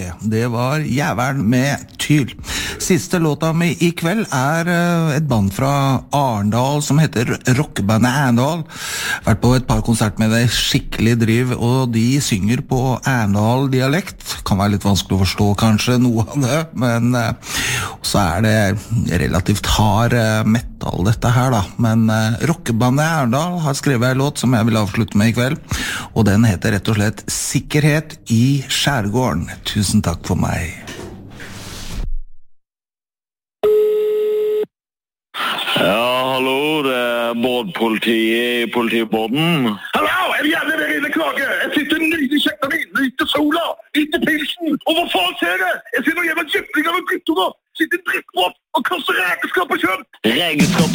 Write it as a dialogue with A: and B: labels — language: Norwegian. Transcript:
A: Det var Jævelen med Tyl. Siste låta mi i kveld et band fra Arendal som heter Rockebandet Arendal. Vært på et par konsert med det, skikkelig driv, og de synger på Arendal-dialekt. Kan være litt vanskelig å forstå kanskje noe av det, men så det relativt hard metal dette her da. Men Rockebandet Arendal har skrevet en låt som jeg vil avslutte med i kveld, og den heter rett og slett Sikkerhet i skjærgården. Tusen takk for meg.
B: Ja, hallo, det båtpolitiet i politibåten.
C: Hallo, det der inne, Krage? Jeg sitter nydelig i kjekta mi, nyter sola, nyter pilsen, og hva faen ser jeg? Jeg ser noen jævla kjøpninger med gutter nå, sitter i drittbåt og kaster rekeskap på kjøp.
B: Rekeskap